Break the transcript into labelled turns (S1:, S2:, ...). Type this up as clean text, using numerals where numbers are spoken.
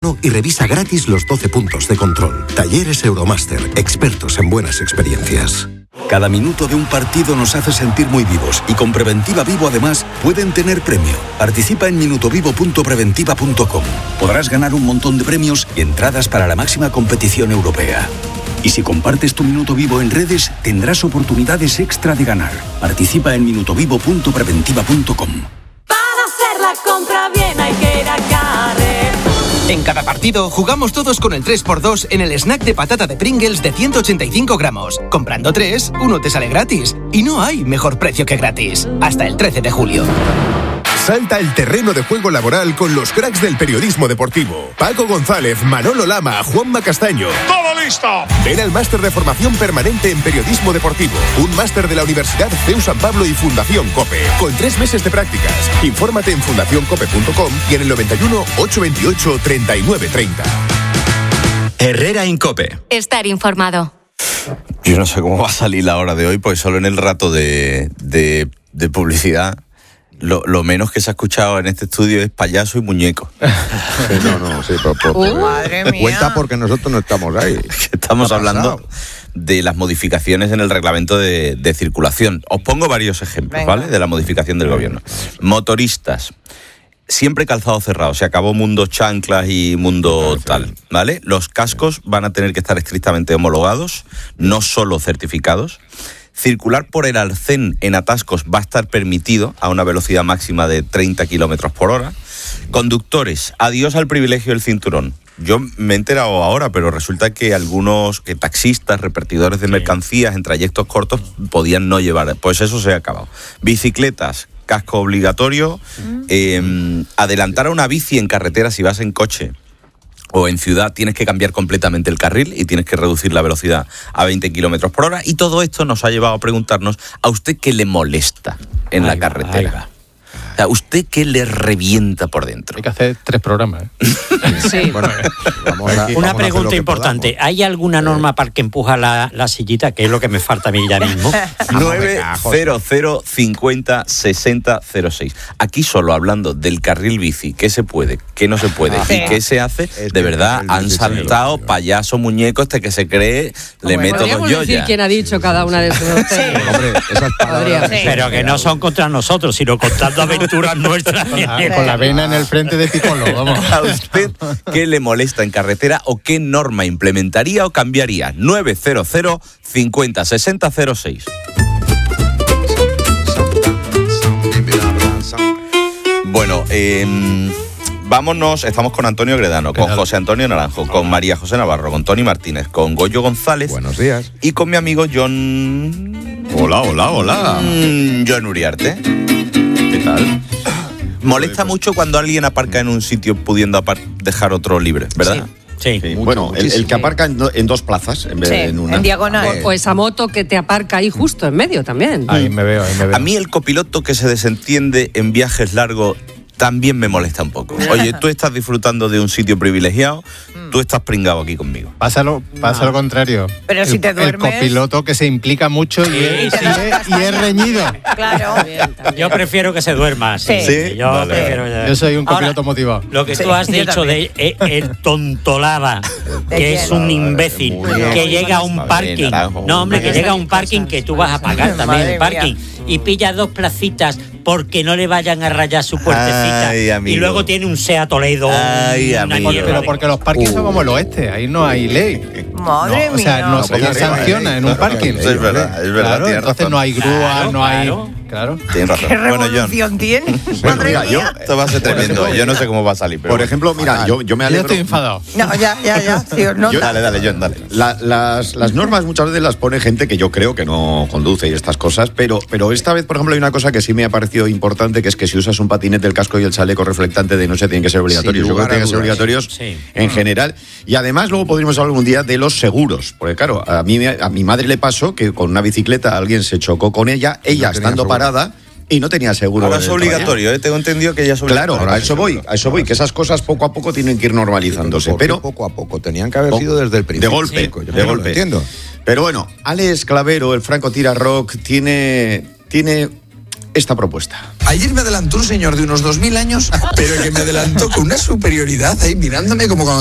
S1: mano y revisa gratis los 12 puntos de control. Talleres Euromaster, expertos en buenas experiencias.
S2: Cada minuto de un partido nos hace sentir muy vivos y con Preventiva Vivo además pueden tener premio. Participa en minutovivo.preventiva.com. Podrás ganar un montón de premios y entradas para la máxima competición europea. Y si compartes tu Minuto Vivo en redes, tendrás oportunidades extra de ganar. Participa en minutovivo.preventiva.com.
S3: Para hacer la compra bien hay que ir a Carrer.
S4: En cada partido jugamos todos con el 3x2 en el snack de patata de Pringles de 185 gramos. Comprando 3, uno te sale gratis. Y no hay mejor precio que gratis. Hasta el 13 de julio.
S5: Salta el terreno de juego laboral con los cracks del periodismo deportivo. Paco González, Manolo Lama, Juanma Castaño.
S6: ¡Todo listo!
S5: Ven al máster de formación permanente en periodismo deportivo. Un máster de la Universidad CEU San Pablo y Fundación COPE. Con 3 meses de prácticas. Infórmate en fundacioncope.com y en el 91 828 3930.
S7: Herrera Incope.
S8: Estar informado.
S9: Yo no sé cómo va a salir la hora de hoy, pues solo en el rato de publicidad. Lo menos que se ha escuchado en este estudio es payaso y muñeco.
S10: Madre mía.
S11: Cuenta porque nosotros no estamos ahí.
S9: Estamos hablando de las modificaciones en el reglamento de circulación. Os pongo varios ejemplos, ¿vale? De la modificación del gobierno. Motoristas. Siempre calzado cerrado, se acabó mundo chanclas y mundo tal, ¿vale? Los cascos van a tener que estar estrictamente homologados, no solo certificados. Circular por el arcén en atascos va a estar permitido a una velocidad máxima de 30 kilómetros por hora. Conductores, adiós al privilegio del cinturón. Yo me he enterado ahora, pero resulta que algunos taxistas, repartidores de mercancías en trayectos cortos podían no llevar. Pues eso se ha acabado. Bicicletas, casco obligatorio. Adelantar a una bici en carretera si vas en coche o en ciudad tienes que cambiar completamente el carril y tienes que reducir la velocidad a 20 kilómetros por hora. Y todo esto nos ha llevado a preguntarnos, ¿a usted qué le molesta en la carretera? O sea, ¿usted qué le revienta por dentro?
S12: Hay que hacer 3 programas, ¿eh?
S10: Sí.
S11: Bueno,
S13: Una pregunta importante. ¿Hay alguna norma para que empuja la sillita? Que es lo que me falta a mí ya mismo.
S9: 900 50 60 06. Aquí solo hablando del carril bici, qué se puede, qué no se puede y qué se hace. De verdad, han saltado payaso muñeco que se cree, le meto dos
S10: Podríamos decir
S9: yoyas.
S10: quién ha dicho cada una de esos.
S11: Hombre, esas palabras.
S13: Pero que no son contra nosotros, sino contando aventuras nuestras.
S12: Con la vena en el frente de Piccolo, vamos.
S9: ¿A usted qué le molesta en carretera o qué norma implementaría o cambiaría? 900 50 60 06. Bueno, vámonos, estamos con Antonio Gredano, con José Antonio Naranjo, con María José Navarro, con Tony Martínez, con Goyo González.
S11: Buenos días.
S9: Y con mi amigo John...
S11: Hola.
S9: John Uriarte. ¿Qué tal? Molesta mucho cuando alguien aparca en un sitio pudiendo dejar otro libre, ¿verdad?
S13: Sí.
S11: Bueno, el que aparca en 2 plazas en vez de en una.
S10: En diagonal. O esa moto que te aparca ahí justo en medio también.
S12: Ahí me veo.
S9: A mí el copiloto que se desentiende en viajes largos también me molesta un poco. Oye, tú estás disfrutando de un sitio privilegiado, tú estás pringado aquí conmigo.
S12: Pasa lo contrario.
S10: Pero si te duermes...
S12: El copiloto que se implica mucho y es reñido.
S10: Claro.
S13: Yo prefiero que se duerma.
S9: ¿Sí?
S12: Yo soy un copiloto motivado.
S13: Lo que tú has dicho de el tontolaba, que es un imbécil, que llega a un parking. No, hombre, que llega a un parking que tú vas a pagar también el parking. Y pilla 2 placitas porque no le vayan a rayar su puertecita.
S9: Ay,
S13: y luego tiene un SEAT Toledo.
S12: Pero porque los parkings son como el oeste, ahí no hay ley.
S10: Madre mía.
S12: O sea, no se sanciona en un parking.
S9: Es verdad.
S12: Claro, entonces no hay grúa, no hay... Claro.
S9: Tienes razón.
S10: ¿Qué
S9: Bueno,
S10: revolución tiene?
S11: Bueno, mira,
S9: esto va a ser tremendo. Yo no sé cómo va a salir. Pero
S11: por ejemplo, mira, yo me alegro.
S12: Yo estoy enfadado.
S10: No, ya. Sí, no.
S9: Dale, John, dale.
S11: Las normas muchas veces las pone gente que yo creo que no conduce y estas cosas, pero esta vez, por ejemplo, hay una cosa que sí me ha parecido importante, que es que si usas un patinete, el casco y el chaleco reflectante de no se tienen que ser obligatorios. Yo creo que tienen que ser obligatorios en general. Y además luego podríamos hablar algún día de los seguros, porque claro, a mi madre le pasó que con una bicicleta alguien se chocó con ella estando parada, y no tenía seguro.
S9: Ahora es obligatorio, tengo entendido que ya es obligatorio.
S11: Claro, a eso voy, que esas cosas poco a poco tienen que ir normalizándose. Pero
S14: poco a poco, tenían que haber sido desde el principio.
S11: De golpe. Entiendo. Pero bueno, Alex Clavero, el Franco Tira Rock, tiene esta propuesta.
S15: Ayer me adelantó un señor de unos 2000 años, pero que me adelantó con una superioridad ahí mirándome como cuando